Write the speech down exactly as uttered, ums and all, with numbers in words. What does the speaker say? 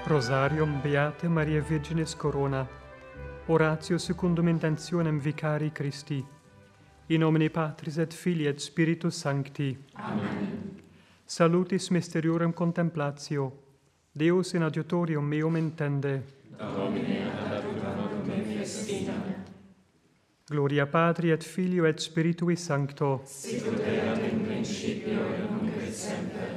Rosarium Beate Maria Virginis Corona. Oratio secundum intentionem vicari Christi. In nomine Patris et Filii et Spiritus Sancti. Amen. Salutis mysteriorem contemplatio. Deus in adiutorium meum intende. Domine ad adjuvantum me festina. Gloria Patri et Filio et Spiritui Sancto. Sicut erat in principio et nunc et semper